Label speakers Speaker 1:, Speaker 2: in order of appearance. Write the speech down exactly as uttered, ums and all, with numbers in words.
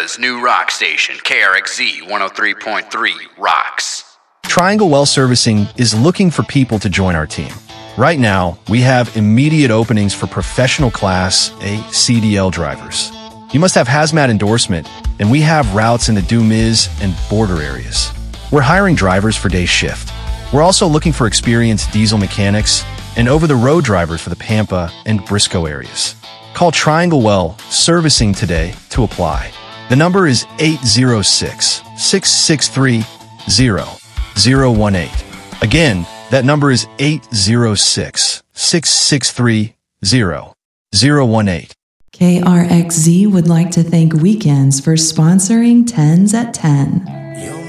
Speaker 1: America's new rock station, K R X Z one oh three point three rocks.
Speaker 2: Triangle Well Servicing is looking for people to join our team. Right now, we have immediate openings for professional class A C D L drivers. You must have hazmat endorsement, and we have routes in the Dumiz and border areas. We're hiring drivers for day shift. We're also looking for experienced diesel mechanics and over-the-road drivers for the Pampa and Briscoe areas. Call Triangle Well Servicing today to apply. The number is eight zero six, six six three, zero zero one eight. Again, that number is eight zero six, six six three, zero zero one eight.
Speaker 3: K R X Z would like to thank Weekends for sponsoring tens at ten.